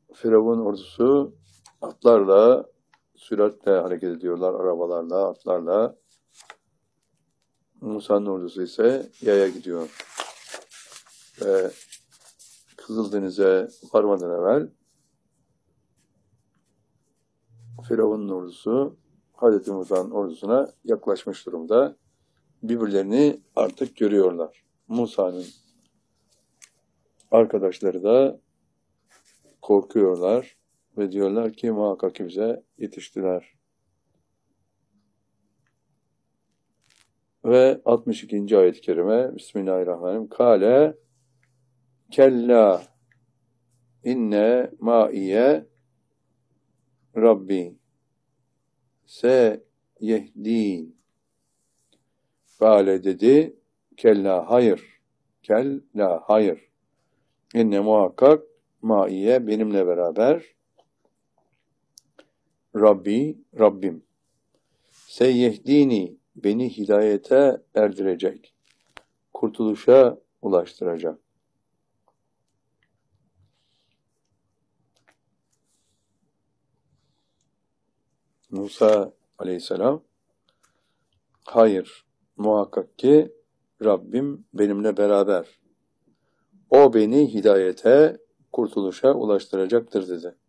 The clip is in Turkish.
Firavun ordusu atlarla, süratle hareket ediyorlar, arabalarla, atlarla. Musa'nın ordusu ise yaya gidiyor. Ve Kızıldeniz'e varmadan evvel Firavun'un ordusu Hazreti Musa'nın ordusuna yaklaşmış durumda. Birbirlerini artık görüyorlar. Musa'nın arkadaşları da korkuyorlar ve diyorlar ki muhakkak bize yetiştiler. Ve 62. ayet-i kerime Bismillahirrahmanirrahim. Kale kella inne maiye Rabbi se yehdin. Kale dedi, kella hayır. Kella hayır. İnne muhakkak maiye benimle beraber Rabbi, Rabbim. Se yehdini beni hidayete erdirecek. Kurtuluşa ulaştıracak. Musa aleyhisselam hayır, muhakkak ki Rabbim benimle beraber. O beni hidayete, kurtuluşa ulaştıracaktır dedi.